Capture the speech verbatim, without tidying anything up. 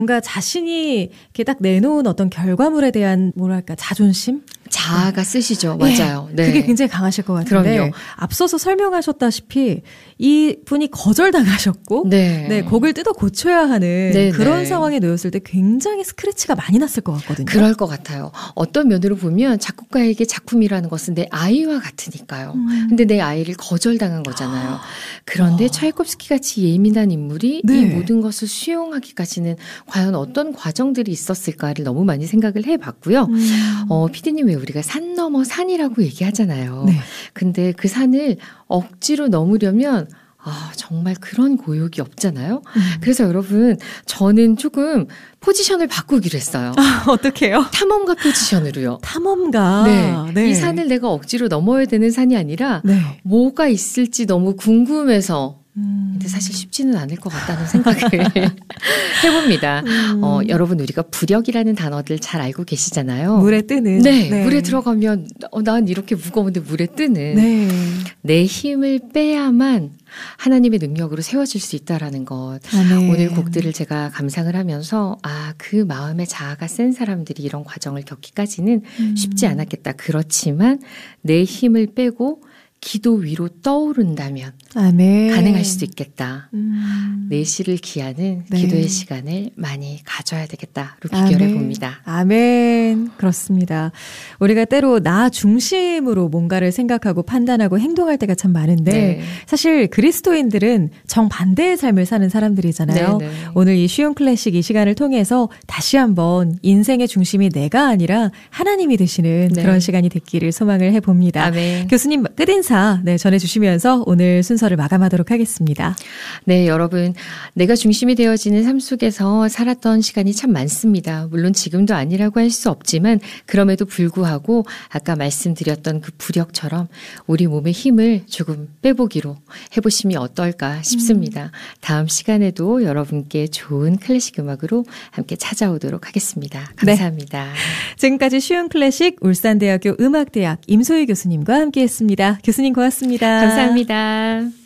뭔가 자신이 이렇게 딱 내놓은 어떤 결과물에 대한 뭐랄까 자존심? 자아가 쓰시죠. 맞아요. 네. 그게 굉장히 강하실 것 같은데 그럼요. 앞서서 설명하셨다시피 이 분이 거절당하셨고 네. 네, 곡을 뜯어 고쳐야 하는 네, 그런 네. 상황에 놓였을 때 굉장히 스크래치가 많이 났을 것 같거든요. 그럴 것 같아요. 어떤 면으로 보면 작곡가에게 작품이라는 것은 내 아이와 같으니까요. 음. 근데 내 아이를 거절당한 거잖아요. 그런데 어. 차이콥스키 같이 예민한 인물이 네. 이 모든 것을 수용하기까지는 과연 어떤 과정들이 있었을까를 너무 많이 생각을 해봤고요. 음. 어, 피디님 왜 우리가 산 넘어 산이라고 얘기하잖아요. 네. 근데 그 산을 억지로 넘으려면 아, 정말 그런 고욕이 없잖아요. 음. 그래서 여러분, 저는 조금 포지션을 바꾸기로 했어요. 아, 어떡해요? 탐험가 포지션으로요. 탐험가. 네. 네. 이 산을 내가 억지로 넘어야 되는 산이 아니라 네. 뭐가 있을지 너무 궁금해서 음. 근데 사실 쉽지는 않을 것 같다는 생각을 해봅니다. 음. 어, 여러분 우리가 부력이라는 단어들 잘 알고 계시잖아요. 물에 뜨는. 네, 네. 물에 들어가면 어, 난 이렇게 무거운데 물에 뜨는 네. 내 힘을 빼야만 하나님의 능력으로 세워질 수 있다라는 것. 아멘. 오늘 곡들을 제가 감상을 하면서 아, 그 마음의 자아가 센 사람들이 이런 과정을 겪기까지는 음. 쉽지 않았겠다. 그렇지만 내 힘을 빼고 기도 위로 떠오른다면 아멘. 가능할 수도 있겠다. 음. 내실을 기하는 네. 기도의 시간을 많이 가져야 되겠다로 비결해 아멘. 봅니다. 아멘. 그렇습니다. 우리가 때로 나 중심으로 뭔가를 생각하고 판단하고 행동할 때가 참 많은데 네. 사실 그리스도인들은 정반대의 삶을 사는 사람들이잖아요. 네, 네. 오늘 이 쉬운 클래식 이 시간을 통해서 다시 한번 인생의 중심이 내가 아니라 하나님이 되시는 네. 그런 시간이 됐기를 소망을 해봅니다. 아멘. 교수님 끝인사 네, 전해주시면서 오늘 순서를 마감하도록 하겠습니다. 네, 여러분. 내가 중심이 되어지는 삶 속에서 살았던 시간이 참 많습니다. 물론 지금도 아니라고 할 수 없지만 그럼에도 불구하고 아까 말씀드렸던 그 부력처럼 우리 몸의 힘을 조금 빼보기로 해보시면 어떨까 싶습니다. 음. 다음 시간에도 여러분께 좋은 클래식 음악으로 함께 찾아오도록 하겠습니다. 감사합니다. 네. 지금까지 쉬운 클래식 울산대학교 음악대학 임소희 교수님과 함께했습니다. 교수님 고맙습니다. 감사합니다.